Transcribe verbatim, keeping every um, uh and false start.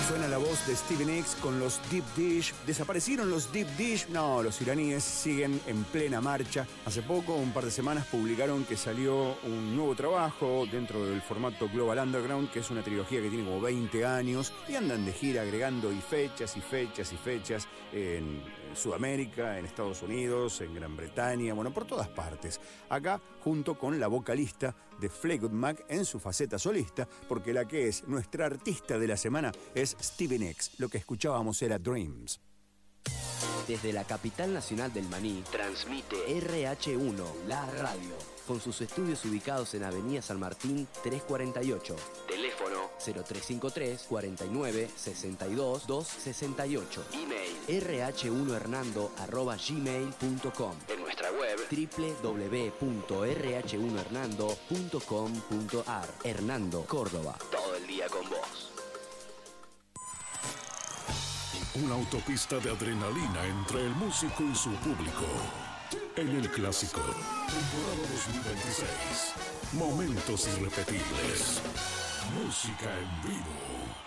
Suena la voz de Stevie Nicks con los Deep Dish. ¿Desaparecieron los Deep Dish? No, los iraníes siguen en plena marcha. Hace poco, un par de semanas, publicaron que salió un nuevo trabajo dentro del formato Global Underground, que es una trilogía que tiene como veinte años, y andan de gira agregando y fechas y fechas y fechas en Sudamérica, en Estados Unidos, en Gran Bretaña, bueno, por todas partes. Acá, junto con la vocalista de Fleetwood Mac en su faceta solista, porque la que es nuestra artista de la semana es Stevie Nicks. Lo que escuchábamos era Dreams. Desde la capital nacional del maní, transmite R H uno, la radio, con sus estudios ubicados en Avenida San Martín trescientos cuarenta y ocho. Teléfono cero tres cinco tres, cuarenta y nueve, sesenta y dos, doscientos sesenta y ocho. Email r h uno hernando arroba gmail punto com. En nuestra web doble u doble u doble u punto r h uno hernando punto com punto a r. Hernando, Córdoba. Todo el día con vos. Una autopista de adrenalina entre el músico y su público. En el Clásico, temporada dos mil veintiséis. Momentos irrepetibles. Música en vivo.